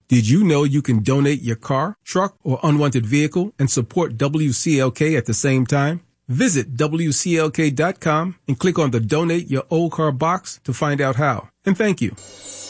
Did you know you can donate your car, truck, or unwanted vehicle and support WCLK at the same time? Visit WCLK.com and click on the Donate Your Old Car box to find out how. And thank you.